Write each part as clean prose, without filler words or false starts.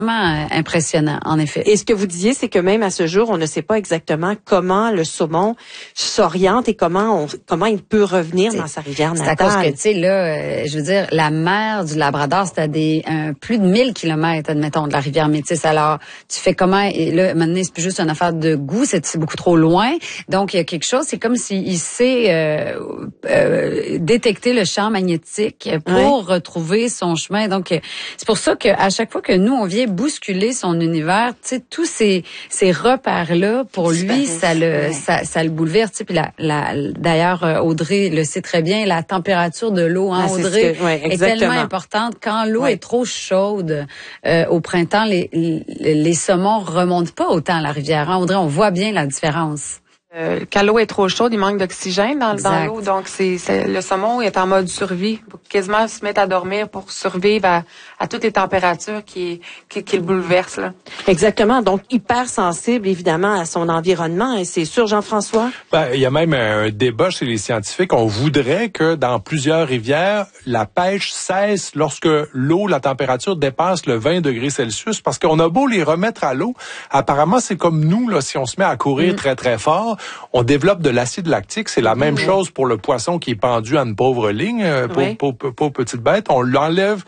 Impressionnant, en effet. Et ce que vous disiez, c'est que même à ce jour, on ne sait pas exactement comment le saumon s'oriente et comment il peut revenir dans sa rivière natale. C'est à cause que, tu sais, là, je veux dire, la mer du Labrador, c'est à plus de 1000 kilomètres, admettons, de la rivière Métis. Alors, tu fais comment? Et là, maintenant, c'est plus juste une affaire de goût, c'est beaucoup trop loin. Donc, il y a quelque chose, c'est comme s'il sait détecter le champ magnétique pour retrouver son chemin. Donc, c'est pour ça qu'à chaque fois que nous, on vient bousculer son univers, tu sais, tous ces repères-là, pour lui, ça le bouleverse. Puis d'ailleurs, Audrey le sait très bien, la température de l'eau, Audrey, est tellement importante. Quand l'eau est trop chaude au printemps, les saumons remontent pas autant à la rivière. Audrey, on voit bien la différence. Quand l'eau est trop chaude, il manque d'oxygène dans l'eau, donc le saumon est en mode survie, pour quasiment se mettre à dormir pour survivre à toutes les températures qui le bouleversent là. Exactement, donc hyper sensible évidemment à son environnement, et c'est sûr, Jean-François. Il y a même un débat chez les scientifiques. On voudrait que dans plusieurs rivières, la pêche cesse lorsque la température dépasse le 20 degrés Celsius, parce qu'on a beau les remettre à l'eau, apparemment c'est comme nous là, si on se met à courir très très fort, on développe de l'acide lactique. C'est la même chose pour le poisson qui est pendu à une pauvre ligne, pauvre petite bête. On l'enlève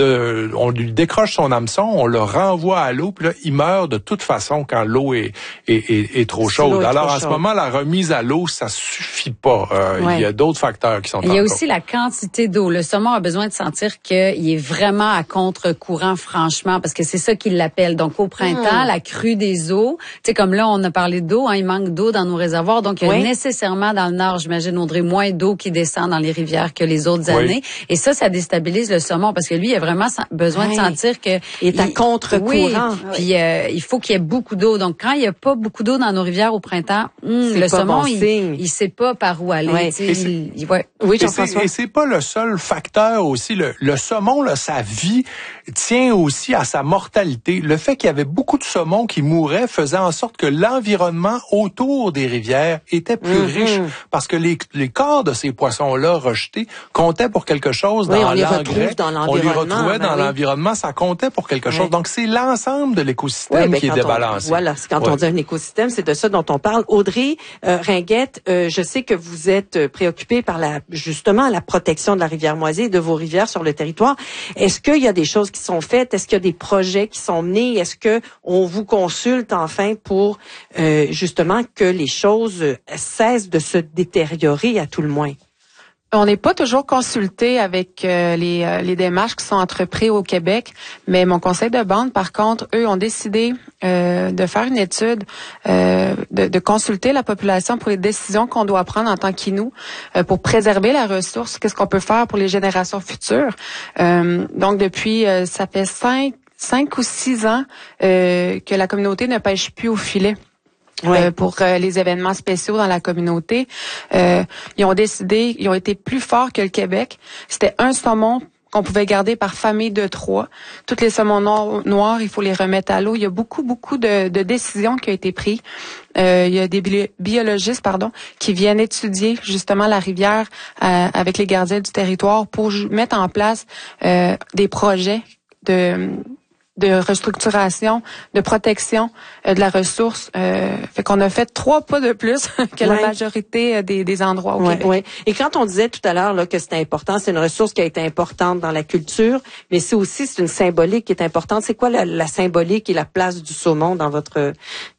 on lui décroche son hameçon, on le renvoie à l'eau, puis là, il meurt de toute façon quand l'eau est trop chaude. Alors, en ce moment, la remise à l'eau, ça suffit pas. Il y a d'autres facteurs qui sont en cause. Il y a aussi la quantité d'eau. Le saumon a besoin de sentir qu'il est vraiment à contre-courant, franchement, parce que c'est ça qu'il l'appelle. Donc, au printemps, la crue des eaux, tu sais, comme là, on a parlé d'eau, il manque d'eau dans nos réservoirs. Donc, il y a nécessairement dans le nord, j'imagine, Audrey, moins d'eau qui descend dans les rivières que les autres années. Et ça déstabilise le saumon parce que lui, il a vraiment besoin de sentir que il est à contre-courant. Puis il faut qu'il y ait beaucoup d'eau. Donc, quand il n'y a pas beaucoup d'eau dans nos rivières au printemps, le saumon, il sait pas par où aller. Oui, Jean-François. Et c'est pas le seul facteur aussi. Le saumon, là, sa vie tient aussi à sa mortalité. Le fait qu'il y avait beaucoup de saumons qui mouraient faisait en sorte que l'environnement autour des rivières était plus riche, parce que les corps de ces poissons-là rejetés comptaient pour quelque chose dans l'engrais. On les retrouvait dans l'environnement, ça comptait pour quelque chose. Donc, c'est l'ensemble de l'écosystème qui est débalancé. Voilà, quand on dit un écosystème, c'est de ça dont on parle. Audrey Ringuette, je sais que vous êtes préoccupée par justement la protection de la rivière Moisy et de vos rivières sur le territoire. Est-ce qu'il y a des choses qui sont faites? Est-ce qu'il y a des projets qui sont menés? Est-ce que on vous consulte enfin pour justement que les choses cessent de se détériorer à tout le moins? On n'est pas toujours consulté avec les démarches qui sont entreprises au Québec, mais mon conseil de bande, par contre, eux ont décidé de faire une étude, de consulter la population pour les décisions qu'on doit prendre en tant qu'Inuit pour préserver la ressource. Qu'est-ce qu'on peut faire pour les générations futures? Donc, depuis, ça fait 5 ou 6 ans que la communauté ne pêche plus au filet. Pour les événements spéciaux dans la communauté. Ils ont été plus forts que le Québec. C'était un saumon qu'on pouvait garder par famille de 3. Toutes les saumons noirs, il faut les remettre à l'eau. Il y a beaucoup de décisions qui ont été prises. Il y a des biologistes, qui viennent étudier justement la rivière avec les gardiens du territoire pour mettre en place des projets de restructuration, de protection de la ressource. Fait qu'on a fait 3 pas de plus que la majorité des endroits au Québec. Et quand on disait tout à l'heure là que c'était important, c'est une ressource qui a été importante dans la culture, mais c'est une symbolique qui est importante. C'est quoi la symbolique et la place du saumon dans votre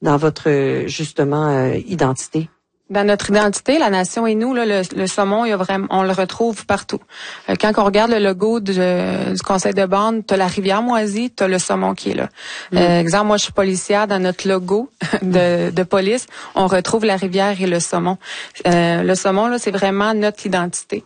justement identité? Dans notre identité, la nation Innu, là, le saumon, on le retrouve partout. Quand on regarde le logo du conseil de bande, t'as la rivière Moisy, t'as le saumon qui est là. Exemple, moi, je suis policière, dans notre logo de police, on retrouve la rivière et le saumon. Le saumon, là, c'est vraiment notre identité.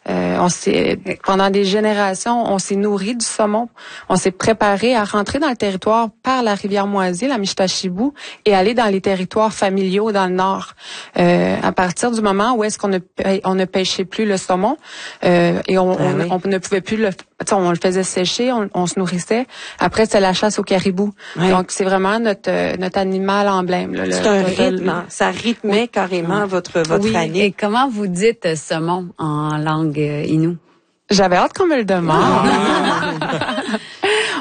Pendant des générations, on s'est nourri du saumon. On s'est préparé à rentrer dans le territoire par la rivière Moisy, la Mistachibu, et aller dans les territoires familiaux dans le nord. À partir du moment où est-ce qu'on ne pêchait plus le saumon et on ne pouvait plus on le faisait sécher, on se nourrissait. Après, c'était la chasse au caribou. Donc, c'est vraiment notre animal emblème. Là, c'est un rythme. Ça rythmait carrément votre année. Et comment vous dites saumon en langue Innu? J'avais hâte qu'on me le demande.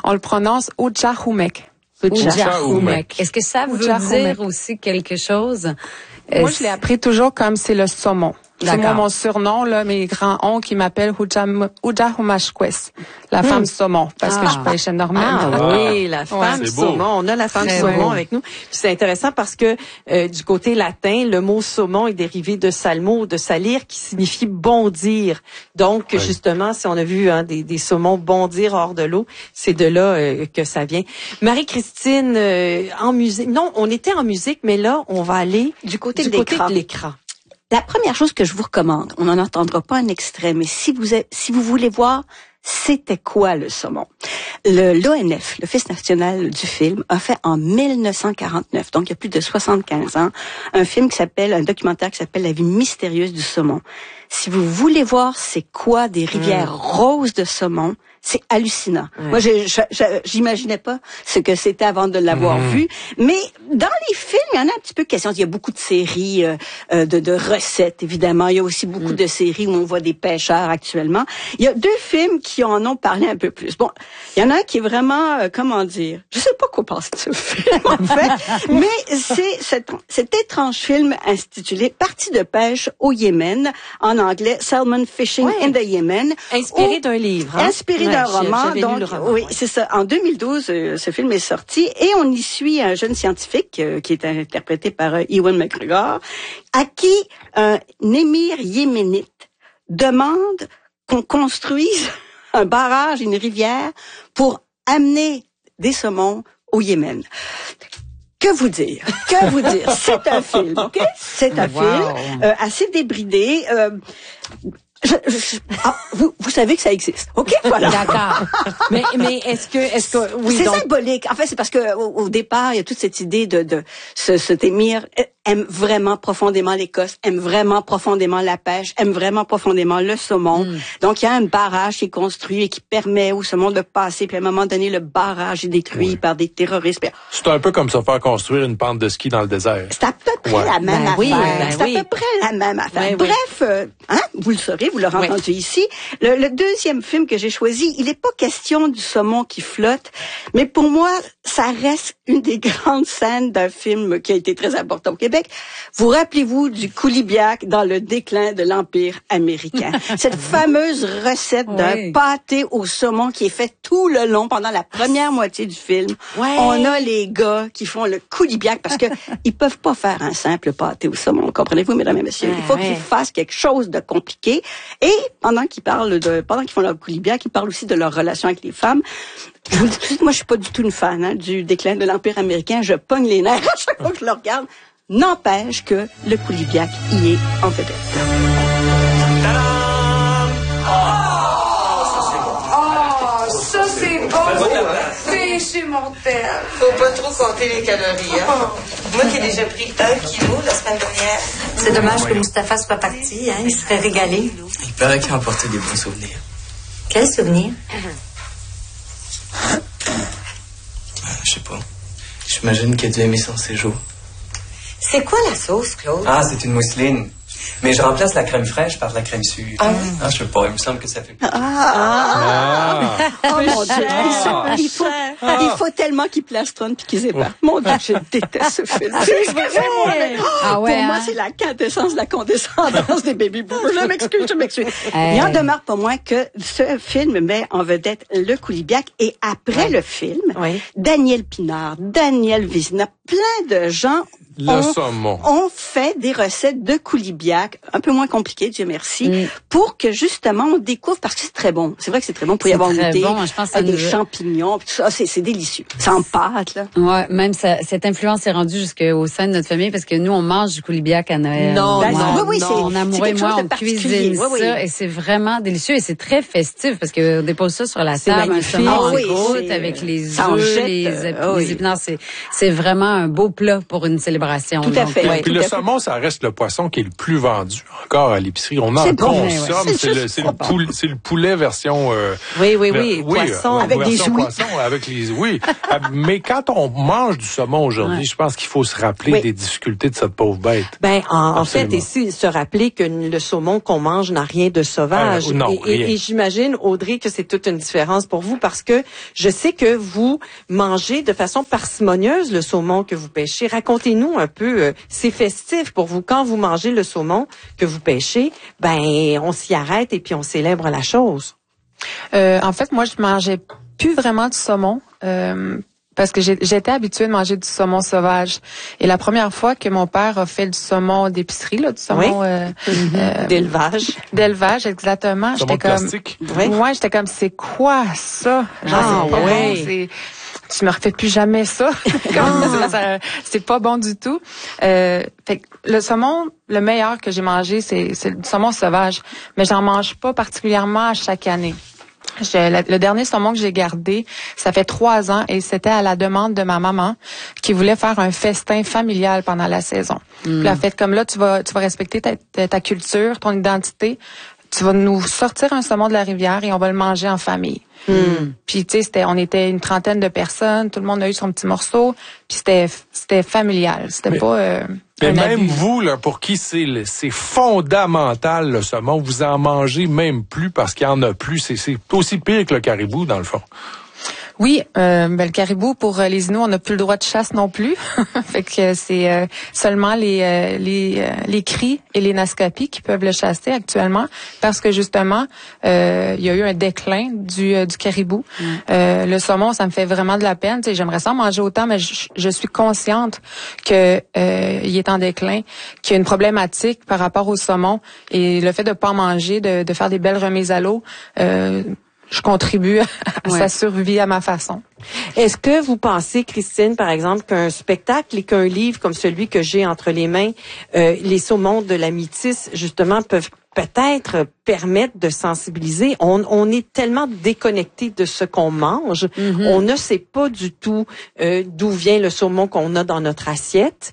On le prononce Ujahumek. Ujahumek. Est-ce que ça veut dire aussi quelque chose? Moi, je l'ai appris toujours comme c'est le saumon. C'est moi mon surnom, là, mes grands oncles qui m'appellent Ujahumashkwes, la femme saumon, parce que je pêche énormément. Oui, la femme saumon. On a la femme saumon avec nous. Puis c'est intéressant parce que du côté latin, le mot saumon est dérivé de salmo, de salir, qui signifie bondir. Donc, justement, si on a vu des saumons bondir hors de l'eau, c'est de là que ça vient. Marie-Christine, en musique. Non, on était en musique, mais là, on va aller du côté de l'écran. La première chose que je vous recommande, on n'en entendra pas un extrait, mais si vous voulez voir c'était quoi le saumon, l'ONF, l'Office national du film, a fait en 1949, donc il y a plus de 75 ans, un documentaire qui s'appelle La vie mystérieuse du saumon. Si vous voulez voir c'est quoi des rivières roses de saumon, c'est hallucinant. Moi, j'imaginais pas ce que c'était avant de l'avoir vu. Mais dans les films, il y en a un petit peu de questions. Il y a beaucoup de séries de recettes, évidemment. Il y a aussi beaucoup de séries où on voit des pêcheurs actuellement. Il y a 2 films qui en ont parlé un peu plus. Bon, il y en a un qui est vraiment, je sais pas quoi penser de ce film, en fait. Mais c'est cet étrange film intitulé Partie de pêche au Yémen, en anglais, Salmon Fishing in the Yemen. Inspiré d'un livre. Inspiré d'un roman. Donc, oui, c'est ça. En 2012, ce film est sorti et on y suit un jeune scientifique qui est interprété par Ewan McGregor, à qui un émir yéménite demande qu'on construise un barrage, une rivière, pour amener des saumons au Yémen. Que vous dire? C'est un film, OK? C'est un film assez débridé. Vous savez que ça existe. OK, voilà. D'accord. mais est-ce que oui, c'est donc symbolique. En fait, c'est parce que au départ, il y a toute cette idée de cet émir aime vraiment profondément l'Écosse, aime vraiment profondément la pêche, aime vraiment profondément le saumon. Donc, il y a un barrage qui est construit et qui permet au saumon de passer. Puis à un moment donné, le barrage est détruit par des terroristes. C'est un peu comme se faire construire une pente de ski dans le désert. C'est à peu près la même affaire. C'est à peu près la même affaire. Bref, vous le saurez, vous l'aurez entendu ici. Le deuxième film que j'ai choisi, il n'est pas question du saumon qui flotte, mais pour moi, ça reste une des grandes scènes d'un film qui a été très important au Québec. Vous rappelez-vous du coulibiac dans le déclin de l'Empire américain? Cette fameuse recette d'un pâté au saumon qui est fait tout le long pendant la première moitié du film. On a les gars qui font le coulibiac parce que ils peuvent pas faire un simple pâté au saumon. Comprenez-vous, mesdames et messieurs? Il faut qu'ils fassent quelque chose de compliqué. Et pendant qu'ils font leur coulibiac, ils parlent aussi de leur relation avec les femmes. Je vous le dis tout de suite, moi, je suis pas du tout une fan du déclin de l'Empire américain. Je pogne les nerfs à chaque fois que je le regarde. N'empêche que le coulibiac y est en vedette. Ça c'est beau! Péché mortel! Faut pas trop compter les calories, hein? Moi qui ai déjà pris 1 kilo la semaine dernière. C'est dommage que Mustapha soit parti, hein? Il serait régalé. Il paraît qu'il a emporté des bons souvenirs. Quels souvenirs? Je sais pas. J'imagine qu'il a dû aimer son séjour. C'est quoi la sauce, Claude? Ah, c'est une mousseline. Mais je remplace la crème fraîche par la crème sucre. Je sais pas, il me semble que ça fait... Oh mon Dieu! Il faut tellement qu'ils plastronnent puis qu'ils épargnent. Mon Dieu, je déteste ce film. Pour moi, c'est la quintessence, la condescendance des baby boomers. Je m'excuse. Il en demeure pas moins que ce film met en vedette le coulibiac et après le film, Daniel Pinard, Daniel Vizina, plein de gens ont fait des recettes de coulibiac, un peu moins compliquées, Dieu merci, pour que justement on découvre, parce que c'est très bon. C'est vrai que c'est très bon pour y avoir goûté. Bon, je pense que des champignons, tout ça, c'est délicieux. C'est en pâte, là. Ouais, même cette influence est rendue jusqu'au sein de notre famille parce que nous, on mange du coulibiac à Noël. Mon amoureux et moi, on cuisine ça et c'est vraiment délicieux et c'est très festif parce que on dépose ça sur la table, un saumon en croûte avec les œufs, les épinards. C'est vraiment un beau plat pour une célébration célébration. Tout à fait. Puis le saumon, ça reste le poisson qui est le plus vendu encore à l'épicerie. On en consomme. C'est le poulet version... poisson. Avec des jouets. Mais quand on mange du saumon aujourd'hui, je pense qu'il faut se rappeler des difficultés de cette pauvre bête. En fait, ici, se rappeler que le saumon qu'on mange n'a rien de sauvage. Et j'imagine, Audrey, que c'est toute une différence pour vous parce que je sais que vous mangez de façon parcimonieuse le saumon que vous pêchez. Racontez-nous un peu, c'est festif pour vous. Quand vous mangez le saumon que vous pêchez, on s'y arrête et puis on célèbre la chose. En fait, moi, je mangeais plus vraiment du saumon. Parce que j'étais habituée de manger du saumon sauvage. Et la première fois que mon père a fait du saumon d'épicerie, du saumon d'élevage, exactement, j'étais comme j'étais comme c'est quoi ça? Genre, c'est pas bon, tu me refais plus jamais ça. C'est pas bon du tout. Fait que le saumon, le meilleur que j'ai mangé, c'est le saumon sauvage, mais j'en mange pas particulièrement à chaque année. Le dernier saumon que j'ai gardé, ça fait 3 ans et c'était à la demande de ma maman qui voulait faire un festin familial pendant la saison. Puis elle a fait comme là, tu vas respecter ta culture, ton identité. Tu vas nous sortir un saumon de la rivière et on va le manger en famille. Puis tu sais, on était une trentaine de personnes, tout le monde a eu son petit morceau, puis c'était familial, c'était pas mais même abus. vous là, pour qui c'est fondamental le saumon, vous en mangez même plus parce qu'il y en a plus, c'est aussi pire que le caribou dans le fond. Oui, le caribou, pour les Inuits, on n'a plus le droit de chasse non plus. Fait que c'est seulement les cris et les naskapis qui peuvent le chasser actuellement parce que justement, il y a eu un déclin du caribou. Le saumon, ça me fait vraiment de la peine. Tu sais, j'aimerais ça en manger autant, mais je suis consciente que il est en déclin, qu'il y a une problématique par rapport au saumon et le fait de pas en manger, de faire des belles remises à l'eau. Je contribue à sa survie à ma façon. Est-ce que vous pensez, Christine, par exemple, qu'un spectacle et qu'un livre comme celui que j'ai entre les mains, Les saumons de la Métisse, justement, peuvent peut-être permettre de sensibiliser. On est tellement déconnecté de ce qu'on mange. On ne sait pas du tout d'où vient le saumon qu'on a dans notre assiette,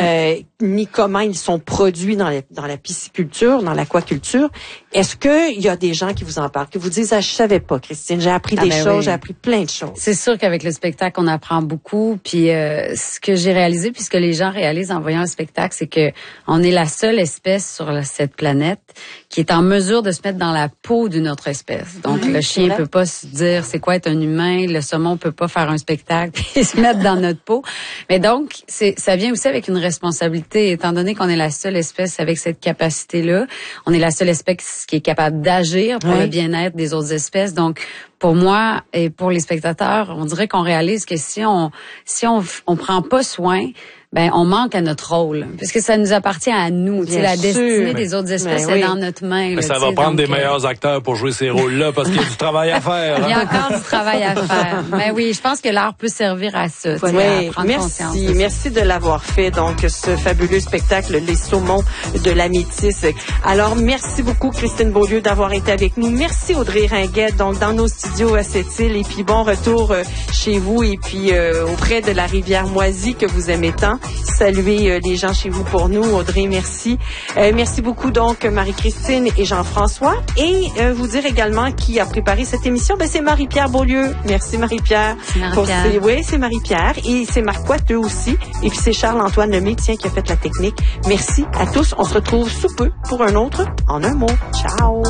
ni comment ils sont produits dans la pisciculture, dans l'aquaculture. Est-ce qu'il y a des gens qui vous en parlent, qui vous disent « Ah, je savais pas, Christine, j'ai appris des choses, j'ai appris plein de choses. » C'est sûr qu'avec le spectacle, on apprend beaucoup. Puis ce que j'ai réalisé, puis ce que les gens réalisent en voyant le spectacle, c'est que on est la seule espèce sur cette planète qui est en mesure de se mettre dans la peau d'une autre espèce. Donc, le chien peut pas se dire c'est quoi être un humain, le saumon peut pas faire un spectacle puis se mettre dans notre peau. Mais donc, ça vient aussi avec une responsabilité, étant donné qu'on est la seule espèce avec cette capacité-là. On est la seule espèce qui est capable d'agir pour le bien-être des autres espèces. Donc, pour moi et pour les spectateurs, on dirait qu'on réalise que si on prend pas soin, on manque à notre rôle, parce que ça nous appartient à nous. La destinée des autres espèces est dans notre main. Mais ça va prendre des meilleurs acteurs pour jouer ces rôles-là, parce qu'il y a du travail à faire. Il y a encore du travail à faire. Mais oui, je pense que l'art peut servir à ça. À prendre conscience. Merci de l'avoir fait. Donc, ce fabuleux spectacle, Les saumons de la Métisse. Alors, merci beaucoup, Christine Beaulieu, d'avoir été avec nous. Merci, Audrey Ringuette, donc dans nos studios à Sept-Îles. Et puis, bon retour chez vous et puis auprès de la rivière Moisie que vous aimez tant. Saluez les gens chez vous pour nous. Audrey, merci. Merci beaucoup donc Marie-Christine et Jean-François. Et vous dire également qui a préparé cette émission, c'est Marie-Pierre Beaulieu. Merci Marie-Pierre. Oui, c'est Marie-Pierre. Et c'est Marc Coiteux aussi. Et puis c'est Charles-Antoine Lemay qui a fait la technique. Merci à tous. On se retrouve sous peu pour un autre En un mot. Ciao.